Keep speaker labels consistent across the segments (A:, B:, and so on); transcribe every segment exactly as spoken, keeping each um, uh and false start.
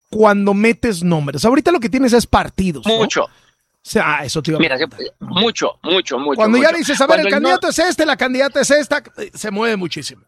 A: cuando metes nombres? Ahorita lo que tienes es partidos, ¿no?
B: Mucho.
A: O sea, eso te iba a
B: Mira,
A: preguntar.
B: mucho, mucho, mucho.
A: Cuando
B: mucho.
A: ya dices, a ver,
B: Cuando
A: el candidato
B: no...
A: es este, la candidata es esta, se mueve muchísimo.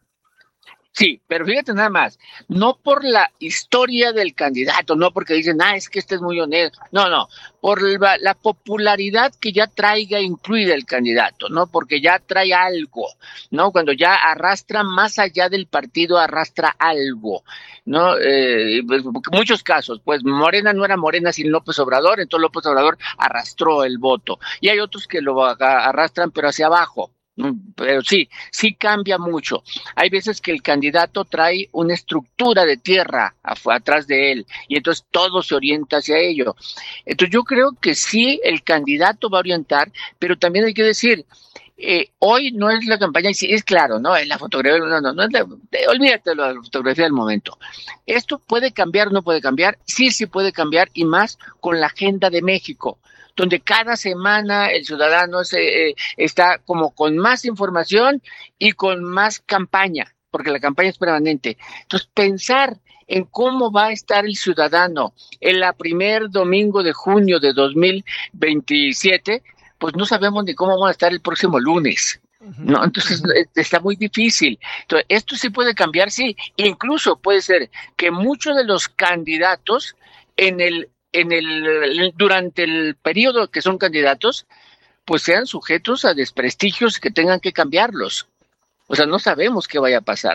B: Sí, pero fíjate nada más, no por la historia del candidato, no porque dicen, ah, es que este es muy honesto, no, no, por la, la popularidad que ya traiga incluida el candidato, ¿no? Porque ya trae algo, ¿no? Cuando ya arrastra más allá del partido, arrastra algo, ¿no? Eh, pues, muchos casos, pues Morena no era Morena sin López Obrador, entonces López Obrador arrastró el voto, y hay otros que lo arrastran pero hacia abajo. Pero sí, sí cambia mucho. Hay veces que el candidato trae una estructura de tierra atrás de él y entonces todo se orienta hacia ello. Entonces yo creo que sí, el candidato va a orientar, pero también hay que decir, eh, hoy no es la campaña, y sí, es claro, ¿no? Es la fotografía, no, no, no es la, olvídate de la fotografía del momento. Esto puede cambiar, no puede cambiar, sí, sí puede cambiar y más con la agenda de México, donde cada semana el ciudadano se, eh, está como con más información y con más campaña, porque la campaña es permanente. Entonces, pensar en cómo va a estar el ciudadano en la primer domingo de junio de dos mil veintisiete, pues no sabemos ni cómo van a estar el próximo lunes. No, entonces uh-huh. está muy difícil. Entonces, esto sí puede cambiar, sí. Incluso puede ser que muchos de los candidatos en el en el durante el periodo que son candidatos, pues sean sujetos a desprestigios que tengan que cambiarlos. O sea, no sabemos qué vaya a pasar.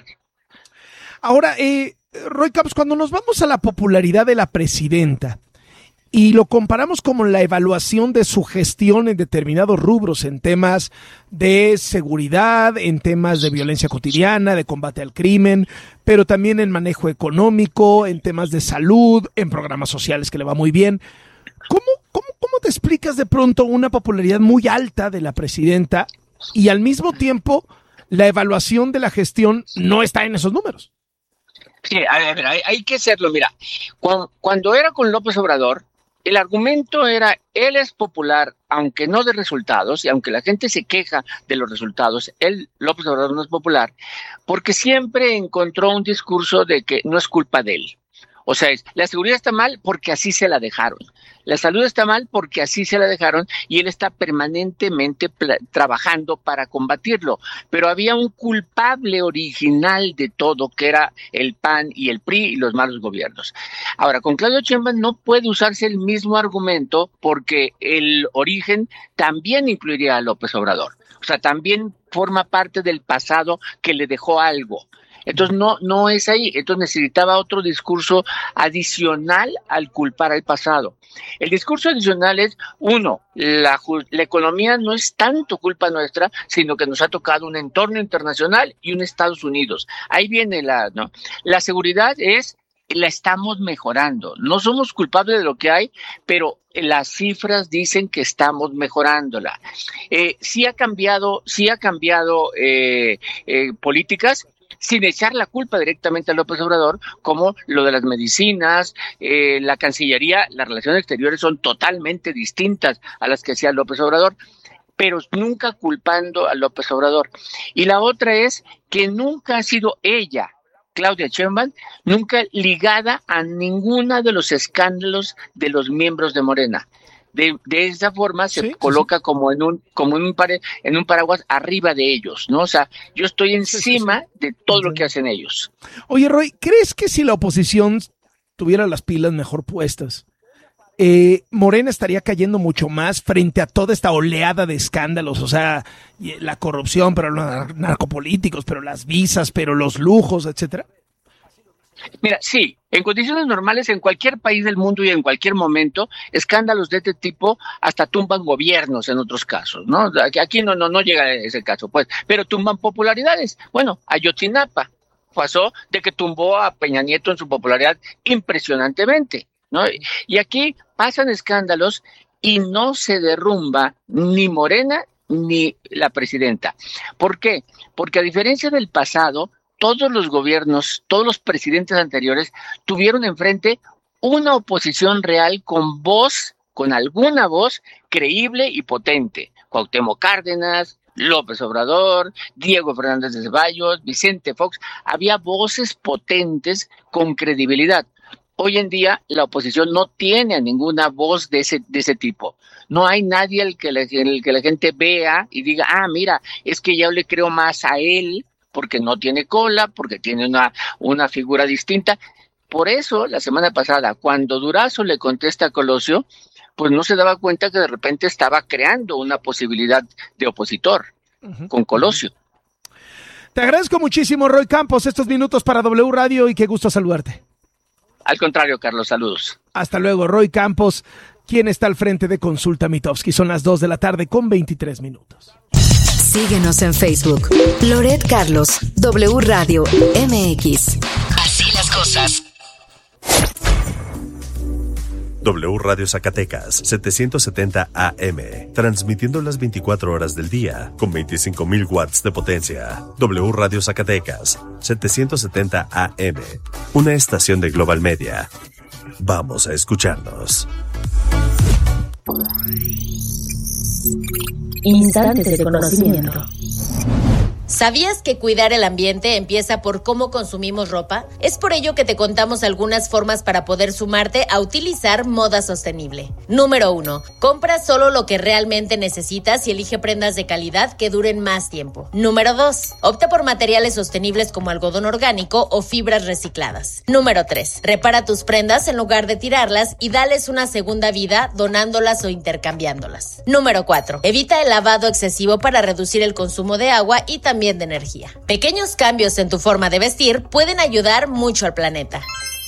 A: Ahora, eh, Roy Campos, cuando nos vamos a la popularidad de la presidenta y lo comparamos con la evaluación de su gestión en determinados rubros, en temas de seguridad, en temas de violencia cotidiana, de combate al crimen, pero también en manejo económico, en temas de salud, en programas sociales que le va muy bien. ¿Cómo, cómo, cómo te explicas de pronto una popularidad muy alta de la presidenta y al mismo tiempo la evaluación de la gestión no está en esos números?
B: Sí, a ver, hay, hay que hacerlo. Mira, cuando, cuando era con López Obrador, el argumento era, él es popular, aunque no de resultados, y aunque la gente se queja de los resultados, él, López Obrador, no es popular, porque siempre encontró un discurso de que no es culpa de él. O sea, es, la seguridad está mal porque así se la dejaron. La salud está mal porque así se la dejaron y él está permanentemente pla- trabajando para combatirlo. Pero había un culpable original de todo, que era el P A N y el P R I y los malos gobiernos. Ahora, con Claudia Sheinbaum no puede usarse el mismo argumento porque el origen también incluiría a López Obrador. O sea, también forma parte del pasado que le dejó algo. Entonces no, no es ahí, entonces necesitaba otro discurso adicional al culpar al pasado. El discurso adicional es, uno, la, la economía no es tanto culpa nuestra, sino que nos ha tocado un entorno internacional y un Estados Unidos. Ahí viene la, ¿no? La seguridad es, la estamos mejorando, no somos culpables de lo que hay, pero las cifras dicen que estamos mejorándola. Eh, sí ha cambiado, sí ha cambiado eh, eh, políticas, sin echar la culpa directamente a López Obrador, como lo de las medicinas, eh, la Cancillería, las relaciones exteriores son totalmente distintas a las que hacía López Obrador, pero nunca culpando a López Obrador. Y la otra es que nunca ha sido ella, Claudia Sheinbaum, nunca ligada a ninguno de los escándalos de los miembros de Morena. De, de esa forma se sí, coloca sí. como en un como en un, pare, en un paraguas arriba de ellos, ¿no? O sea, yo estoy encima sí, sí, sí. de todo lo que hacen ellos.
A: Oye, Roy, ¿crees que si la oposición tuviera las pilas mejor puestas, eh, Morena estaría cayendo mucho más frente a toda esta oleada de escándalos? O sea, la corrupción, pero los narcopolíticos, pero las visas, pero los lujos, etcétera.
B: Mira, sí, en condiciones normales en cualquier país del mundo y en cualquier momento, escándalos de este tipo hasta tumban gobiernos en otros casos, ¿no? Aquí no no no llega ese caso, pues, pero tumban popularidades. Bueno, Ayotzinapa pasó de que tumbó a Peña Nieto en su popularidad impresionantemente, ¿no? Y aquí pasan escándalos y no se derrumba ni Morena ni la presidenta. ¿Por qué? Porque a diferencia del pasado, todos los gobiernos, todos los presidentes anteriores tuvieron enfrente una oposición real con voz, con alguna voz creíble y potente. Cuauhtémoc Cárdenas, López Obrador, Diego Fernández de Ceballos, Vicente Fox, había voces potentes con credibilidad. Hoy en día la oposición no tiene ninguna voz de ese de ese tipo. No hay nadie al que, la, el que la gente vea y diga, ah, mira, es que yo le creo más a él porque no tiene cola, porque tiene una, una figura distinta. Por eso, la semana pasada, cuando Durazo le contesta a Colosio, pues no se daba cuenta que de repente estaba creando una posibilidad de opositor uh-huh. con Colosio.
A: Te agradezco muchísimo, Roy Campos, estos minutos para W Radio y qué gusto saludarte.
B: Al contrario, Carlos, saludos.
A: Hasta luego, Roy Campos, quien está al frente de Consulta Mitofsky. Son las dos de la tarde con veintitrés minutos.
C: Síguenos en Facebook. Loret Carlos, W Radio M X. Así las cosas.
D: W Radio Zacatecas, setecientos setenta A M, transmitiendo las veinticuatro horas del día, con veinticinco mil watts de potencia. W Radio Zacatecas, setecientos setenta A M, una estación de Global Media. Vamos a escucharnos.
E: Instantes de conocimiento.
F: ¿Sabías que cuidar el ambiente empieza por cómo consumimos ropa? Es por ello que te contamos algunas formas para poder sumarte a utilizar moda sostenible. Número uno. Compra solo lo que realmente necesitas y elige prendas de calidad que duren más tiempo. Número dos. Opta por materiales sostenibles como algodón orgánico o fibras recicladas. Número tres. Repara tus prendas en lugar de tirarlas y dales una segunda vida donándolas o intercambiándolas. Número cuatro. Evita el lavado excesivo para reducir el consumo de agua y también de energía. Pequeños cambios en tu forma de vestir pueden ayudar mucho al planeta.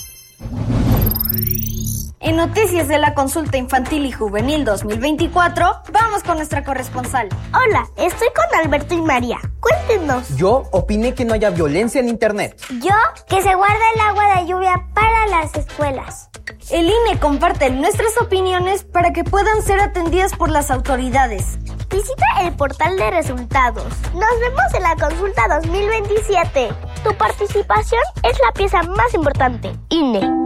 G: En noticias de la Consulta Infantil y Juvenil dos mil veinticuatro, vamos con nuestra corresponsal.
H: Hola, estoy con Alberto y María. Cuéntenos.
I: Yo opiné que no haya violencia en internet.
H: Yo, que se guarda el agua de lluvia para las escuelas.
G: El I N E comparte nuestras opiniones para que puedan ser atendidas por las autoridades.
H: Visita el portal de resultados. Nos vemos en la Consulta dos mil veintisiete. Tu participación es la pieza más importante. I N E.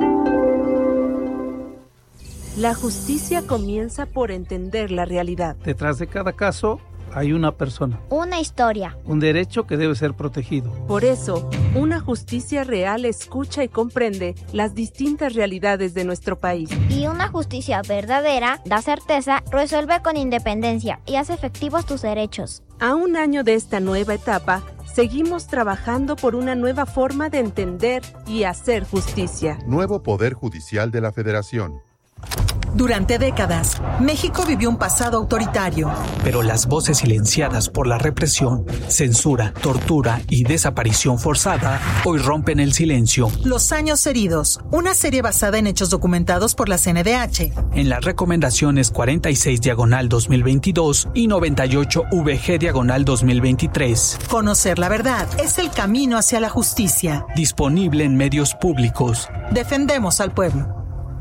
J: La justicia comienza por entender la realidad.
K: Detrás de cada caso hay una persona.
H: Una historia.
K: Un derecho que debe ser protegido.
J: Por eso, una justicia real escucha y comprende las distintas realidades de nuestro país.
H: Y una justicia verdadera da certeza, resuelve con independencia y hace efectivos tus derechos.
J: A un año de esta nueva etapa, seguimos trabajando por una nueva forma de entender y hacer justicia.
L: Nuevo Poder Judicial de la Federación.
M: Durante décadas, México vivió un pasado autoritario.
N: Pero las voces silenciadas por la represión, censura, tortura y desaparición forzada hoy rompen el silencio.
M: Los años heridos, una serie basada en hechos documentados por la C N D H.
N: En las recomendaciones cuarenta y seis diagonal dos mil veintidós y noventa y ocho V G diagonal dos mil veintitrés.
M: Conocer la verdad es el camino hacia la justicia.
N: Disponible en medios públicos.
M: Defendemos al pueblo.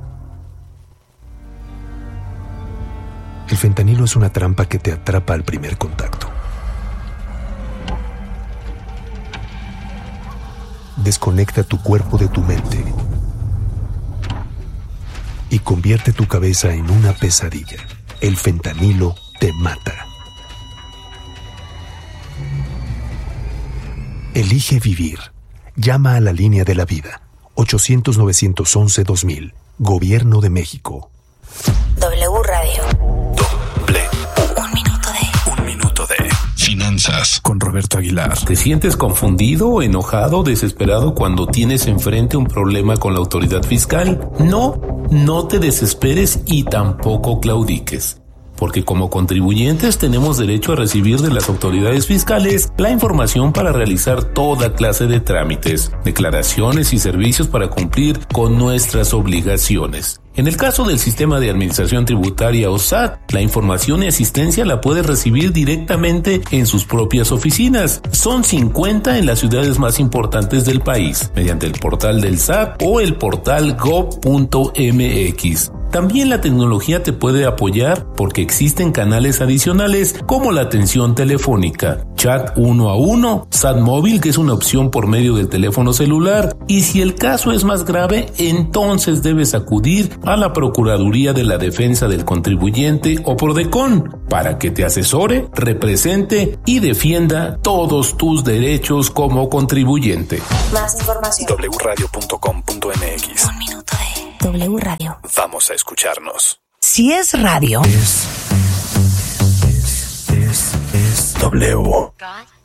O: El fentanilo es una trampa que te atrapa al primer contacto. Desconecta tu cuerpo de tu mente y convierte tu cabeza en una pesadilla. El fentanilo te mata. Elige vivir. Llama a la línea de la vida. ochocientos, novecientos once, dos mil. Gobierno de México.
C: W Radio.
D: Un minuto de... Un minuto de... Finanzas.
O: Con Roberto Aguilar.
P: ¿Te sientes confundido, enojado, desesperado cuando tienes enfrente un problema con la autoridad fiscal? No, no te desesperes y tampoco claudiques. Porque como contribuyentes tenemos derecho a recibir de las autoridades fiscales la información para realizar toda clase de trámites, declaraciones y servicios para cumplir con nuestras obligaciones. En el caso del Sistema de Administración Tributaria o S A T, la información y asistencia la puedes recibir directamente en sus propias oficinas. Son cincuenta en las ciudades más importantes del país, mediante el portal del S A T o el portal gob punto m x. También la tecnología te puede apoyar porque existen canales adicionales como la atención telefónica, chat uno a uno, S A T móvil, que es una opción por medio del teléfono celular, y si el caso es más grave, entonces debes acudir a la Procuraduría de la Defensa del Contribuyente o Prodecon para que te asesore, represente y defienda todos tus derechos como contribuyente.
C: Más información.
O: doble u radio punto com punto m x.
C: Un minuto de
Q: W Radio.
O: Vamos a escucharnos.
Q: Si es radio.
O: Es, es, es, es W.
Q: God.